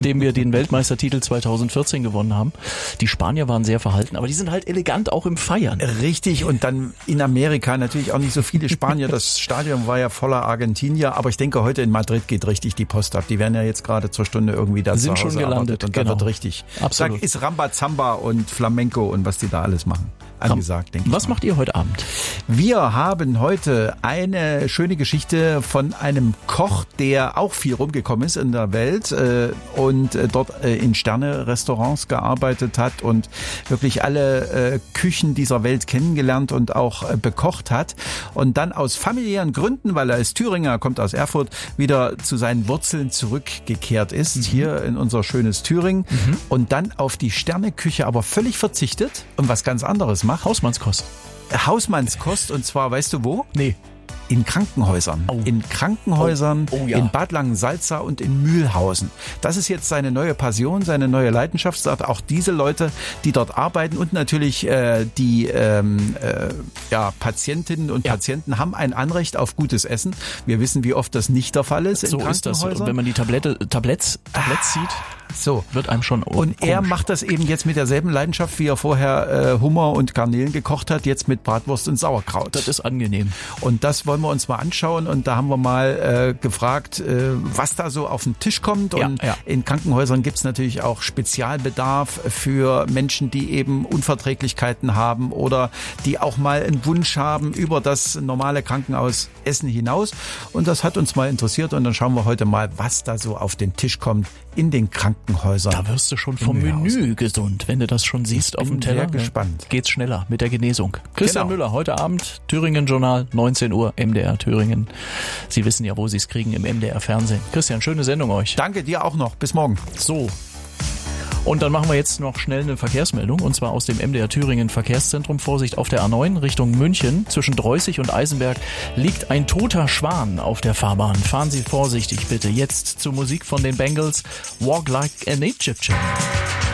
dem wir den Weltmeistertitel 2014 gewonnen haben. Die Spanier waren sehr verhalten, aber die sind halt elegant auch im Feiern. Richtig, und dann in Amerika natürlich auch nicht so viele Spanier. Das Stadion war ja voller Argentinier, aber ich denke, heute in Madrid geht richtig die Post ab. Die werden ja jetzt gerade zur Stunde irgendwie da sind zu Hause schon gelandet und genau. da wird richtig. Absolut. Da ist Rambazamba und Flamenco und was die da alles machen. Angesagt, denke ich. Was macht ihr heute Abend? Wir haben heute eine schöne Geschichte von einem Koch, der auch viel rumgekommen ist in der Welt und dort in Sterne-Restaurants gearbeitet hat und wirklich alle Küchen dieser Welt kennengelernt und auch bekocht hat und dann aus familiären Gründen, weil er ist Thüringer, kommt aus Erfurt, wieder zu seinen Wurzeln zurückgekehrt ist, hier in unser schönes Thüringen und dann auf die Sterneküche aber völlig verzichtet und was ganz anderes macht. Hausmannskost. Hausmannskost, und zwar, weißt du wo? Nee. In Krankenhäusern. Oh. In Krankenhäusern, ja. in Bad Langensalza und in Mühlhausen. Das ist jetzt seine neue Passion, seine neue Leidenschaft. Sagt auch diese Leute, die dort arbeiten und natürlich die Patientinnen und Patienten haben ein Anrecht auf gutes Essen. Wir wissen, wie oft das nicht der Fall ist in Krankenhäusern. So ist das. Wenn man die Tabletts sieht, so wird einem schon und komisch. Er macht das eben jetzt mit derselben Leidenschaft, wie er vorher Hummer und Garnelen gekocht hat, jetzt mit Bratwurst und Sauerkraut. Das ist angenehm. Und das wollen wir uns mal anschauen und da haben wir mal gefragt, was da so auf den Tisch kommt. Und in Krankenhäusern gibt's natürlich auch Spezialbedarf für Menschen, die eben Unverträglichkeiten haben oder die auch mal einen Wunsch haben über das normale Krankenhausessen hinaus. Und das hat uns mal interessiert und dann schauen wir heute mal, was da so auf den Tisch kommt in den Krankenhäusern. Da wirst du schon vom Menü gesund, wenn du das schon siehst auf dem Teller. Ich bin sehr gespannt. Geht's schneller mit der Genesung. Christian Genau. Müller, heute Abend, Thüringen-Journal, 19 Uhr, MDR Thüringen. Sie wissen ja, wo Sie es kriegen, im MDR-Fernsehen. Christian, schöne Sendung euch. Danke dir auch noch. Bis morgen. So. Und dann machen wir jetzt noch schnell eine Verkehrsmeldung, und zwar aus dem MDR Thüringen Verkehrszentrum. Vorsicht auf der A9 Richtung München. Zwischen Dreußig und Eisenberg liegt ein toter Schwan auf der Fahrbahn. Fahren Sie vorsichtig bitte. Jetzt zur Musik von den Bengals. Walk Like an Egyptian.